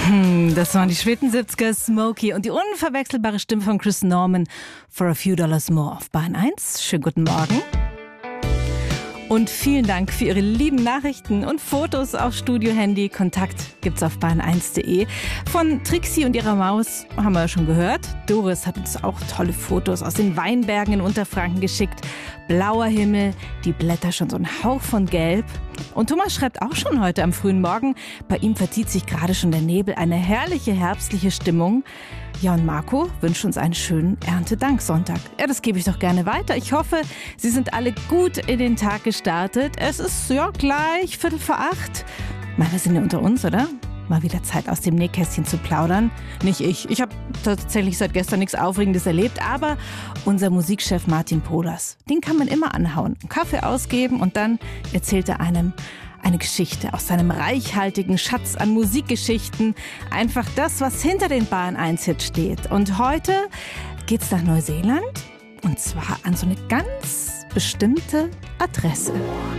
Das waren die späten 70er, Smokey und die unverwechselbare Stimme von Chris Norman, For a Few Dollars More auf Bahn 1. Schönen guten Morgen. Und vielen Dank für Ihre lieben Nachrichten und Fotos auf Studio-Handy. Kontakt gibt's auf bahn1.de. Von Trixie und ihrer Maus haben wir ja schon gehört. Doris hat uns auch tolle Fotos aus den Weinbergen in Unterfranken geschickt. Blauer Himmel, die Blätter schon so ein Hauch von Gelb. Und Thomas schreibt auch schon heute am frühen Morgen, bei ihm verzieht sich gerade schon der Nebel, eine herrliche herbstliche Stimmung. Ja, und Marco wünscht uns einen schönen Erntedanksonntag. Ja, das gebe ich doch gerne weiter. Ich hoffe, Sie sind alle gut in den Tag gestartet. Es ist ja gleich 7:45. Wir sind ja unter uns, oder? Mal wieder Zeit, aus dem Nähkästchen zu plaudern. Nicht ich. Ich habe tatsächlich seit gestern nichts Aufregendes erlebt, aber unser Musikchef Martin Pohlers, den kann man immer anhauen, einen Kaffee ausgeben und dann erzählt er einem eine Geschichte aus seinem reichhaltigen Schatz an Musikgeschichten. Einfach das, was hinter den Bahn 1-Hits steht. Und heute geht's nach Neuseeland und zwar an so eine ganz bestimmte Adresse.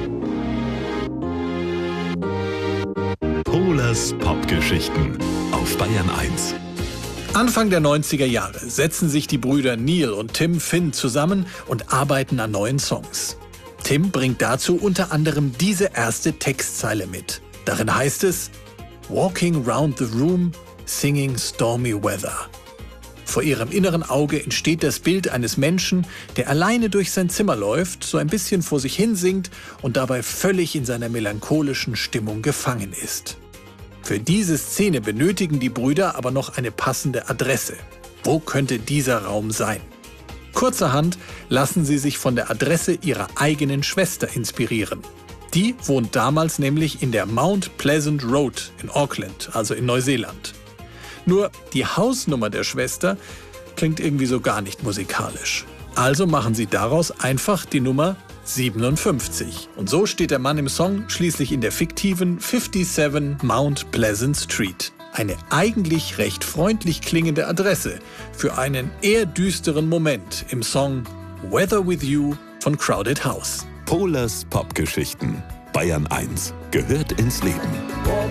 Pohlers Popgeschichten auf Bayern 1. Anfang der 90er Jahre setzen sich die Brüder Neil und Tim Finn zusammen und arbeiten an neuen Songs. Tim bringt dazu unter anderem diese erste Textzeile mit. Darin heißt es: Walking round the room, singing stormy weather. Vor ihrem inneren Auge entsteht das Bild eines Menschen, der alleine durch sein Zimmer läuft, so ein bisschen vor sich hin singt und dabei völlig in seiner melancholischen Stimmung gefangen ist. Für diese Szene benötigen die Brüder aber noch eine passende Adresse. Wo könnte dieser Raum sein? Kurzerhand lassen sie sich von der Adresse ihrer eigenen Schwester inspirieren. Die wohnt damals nämlich in der Mount Pleasant Road in Auckland, also in Neuseeland. Nur die Hausnummer der Schwester klingt irgendwie so gar nicht musikalisch. Also machen sie daraus einfach die Nummer 57. Und so steht der Mann im Song schließlich in der fiktiven 57 Mount Pleasant Street. Eine eigentlich recht freundlich klingende Adresse für einen eher düsteren Moment im Song Weather With You von Crowded House. Pohlers Popgeschichten. Bayern 1 gehört ins Leben.